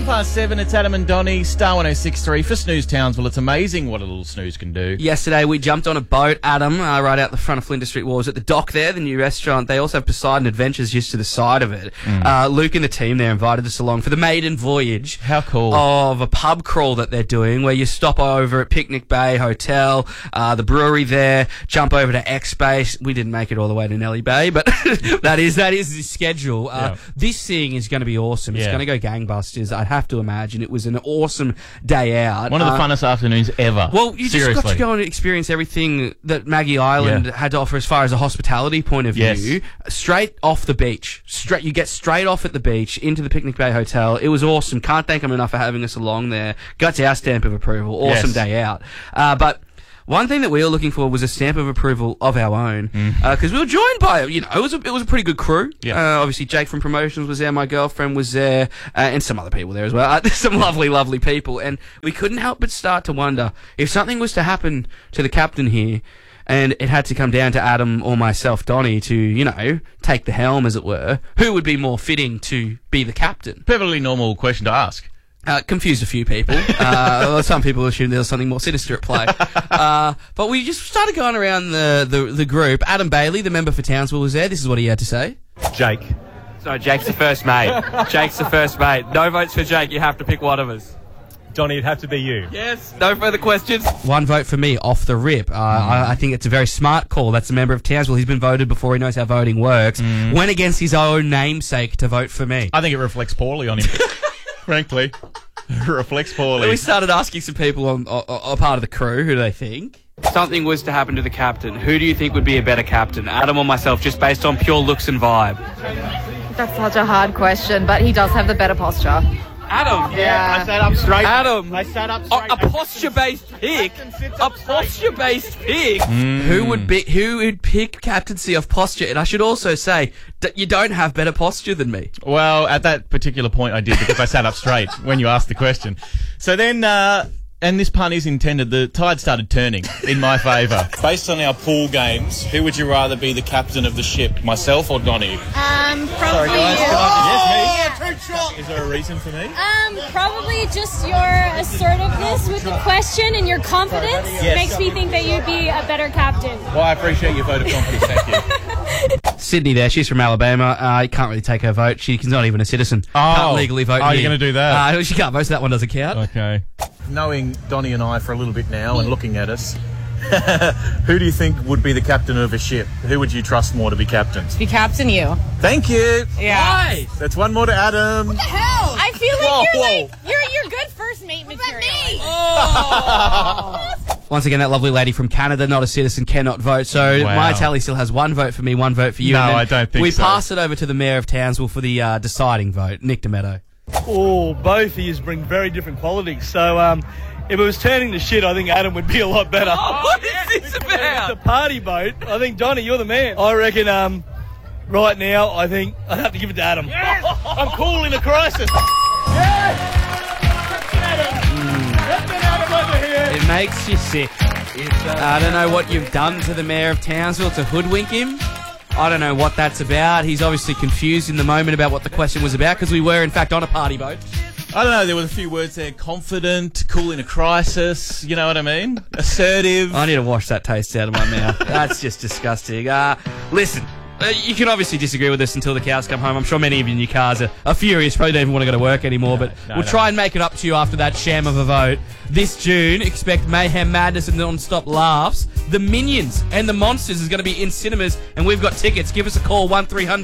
7, it's Adam and Donnie, Star 106.3 for Snooze Townsville. It's amazing what a little snooze can do. Yesterday we jumped on a boat, Adam, right out the front of Flinders Street Wharves at the dock there, the new restaurant. They also have Poseidon Adventures just to the side of it. Luke and the team there invited us along for the maiden voyage. How cool. Of a pub crawl that they're doing where you stop over at Picnic Bay Hotel, the brewery there, jump over to X-Base. We didn't make it all the way to Nelly Bay, but that is the schedule. This thing is going to be awesome. It's going to go gangbusters. I'd have to imagine. It was an awesome day out. One of the funnest afternoons ever. Well, you Seriously. just got to go and experience everything that Maggie Island had to offer as far as a hospitality point of view. Straight off the beach. You get straight off at the beach into the Picnic Bay Hotel. It was awesome. Can't thank them enough for having us along there. Got our stamp of approval. Awesome day out. But one thing that we were looking for was a stamp of approval of our own, because we were joined by, it was a pretty good crew. Obviously Jake from Promotions was there, my girlfriend was there, and some other people there as well. Some lovely people, and we couldn't help but start to wonder if something was to happen to the captain here, and it had to come down to Adam or myself, Donnie, to, take the helm, as it were, who would be more fitting to be the captain? Perfectly normal question to ask. Confused a few people. Some people assumed there was something more sinister at play. But we just started going around the group. Adam Bailey, the member for Townsville, was there. This is what he had to say. Jake. So Jake's the first mate. Jake's the first mate. No votes for Jake. You have to pick one of us. Donnie, it'd have to be you. Yes. No further questions. One vote for me off the rip. I think it's a very smart call. That's a member of Townsville. He's been voted before. He knows how voting works. Went against his own namesake to vote for me. I think it reflects poorly on him. Frankly, it reflects poorly. We started asking some people on part of the crew who do they think. Something was to happen to the captain. Who do you think would be a better captain, Adam or myself, just based on pure looks and vibe? That's such a hard question, but he does have the better posture. Adam. Yeah. I sat up straight. Adam. I sat up straight. A posture-based pick. A posture-based pick. Who would pick captaincy off posture? And I should also say that you don't have better posture than me. Well, at that particular point I did, because I sat up straight when you asked the question. So then, and this pun is intended, the tide started turning in my favour. Based on our pool games, who would you rather be the captain of the ship, myself or Donnie? Probably guys, you. yes, me? Yeah. Is there a reason for me? Probably just your assertiveness with the question and your confidence makes me think that you'd be a better captain. Well, I appreciate your vote of confidence, thank you. Sydney there, she's from Alabama. You can't really take her vote. She's not even a citizen. Can't legally vote Oh, here. you're going to do that? She can't vote, so that one doesn't count. Okay. Knowing Donnie and I for a little bit now and looking at us, who do you think would be the captain of a ship? Who would you trust more to be captain? Be captain, you. Thank you. Yeah. Why? That's one more to Adam. What the hell? I feel like Whoa. you're good first mate material. Once again, that lovely lady from Canada, not a citizen, cannot vote. So Wow. my tally still has one vote for me, one vote for you. No, and then I don't think we so. pass it over to the Mayor of Townsville for the deciding vote, Nick Demetto. Oh, both of you bring very different qualities. So, if it was turning to shit, I think Adam would be a lot better. What is this If about? it's a party boat, I think, Donnie, you're the man. I reckon, right now, I think I'd have to give it to Adam. Yes! I'm cool in a crisis. Yes! Adam over here. It makes you sick. I don't know what you've done to the Mayor of Townsville to hoodwink him. I don't know what that's about. He's obviously confused in the moment about what the question was about, because we were, in fact, on a party boat. I don't know, there were a few words there. Confident, cool in a crisis, you know what I mean? Assertive. I need to wash that taste out of my mouth. That's just disgusting. Listen, you can obviously disagree with us until the cows come home. I'm sure many of you in your cars are furious, probably don't even want to go to work anymore, but we'll try and make it up to you after that sham of a vote. This June, expect mayhem, madness, and non-stop laughs. The Minions and the Monsters is going to be in cinemas, and we've got tickets. Give us a call, 1300